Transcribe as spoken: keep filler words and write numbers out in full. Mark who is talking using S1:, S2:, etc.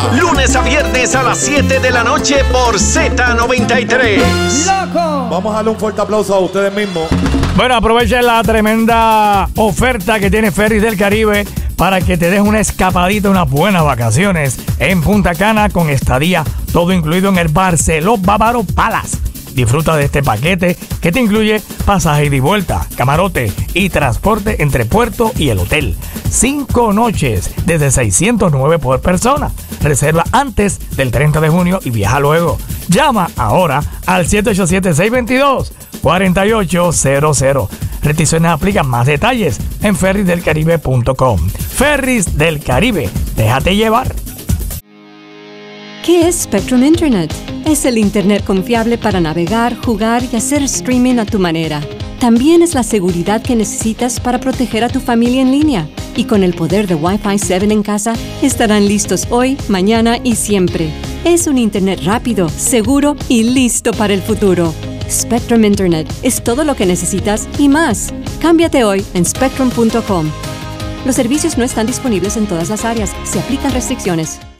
S1: Lunes a viernes a las siete de la noche por Z noventa y tres.
S2: ¡Loco!
S3: Vamos a darle un fuerte aplauso a ustedes mismos.
S2: Bueno, aprovechen la tremenda oferta que tiene Ferries del Caribe para que te des una escapadita, unas buenas vacaciones en Punta Cana con estadía, todo incluido en el Barceló Bávaro Palace. Disfruta de este paquete que te incluye pasaje ida y vuelta, camarote y transporte entre puerto y el hotel. Cinco noches desde seiscientos nueve por persona. Reserva antes del treinta de junio y viaja luego. Llama ahora al siete ocho siete, seis dos dos, cuatro ocho cero cero. Restricciones aplican. Más detalles en ferries del caribe punto com. Ferries del Caribe. Déjate llevar.
S4: ¿Qué es Spectrum Internet? Es el Internet confiable para navegar, jugar y hacer streaming a tu manera. También es la seguridad que necesitas para proteger a tu familia en línea. Y con el poder de Wi-Fi siete en casa, estarán listos hoy, mañana y siempre. Es un Internet rápido, seguro y listo para el futuro. Spectrum Internet es todo lo que necesitas y más. Cámbiate hoy en spectrum punto com. Los servicios no están disponibles en todas las áreas. Se aplican restricciones.